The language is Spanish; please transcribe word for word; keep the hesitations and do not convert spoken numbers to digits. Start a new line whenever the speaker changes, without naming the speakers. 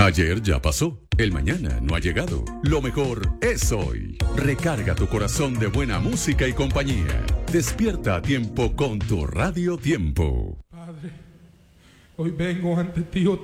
Ayer ya pasó, el mañana no ha llegado. Lo mejor es hoy. Recarga tu corazón de buena música y compañía. Despierta a tiempo con tu Radio Tiempo.
Padre, hoy vengo ante ti otra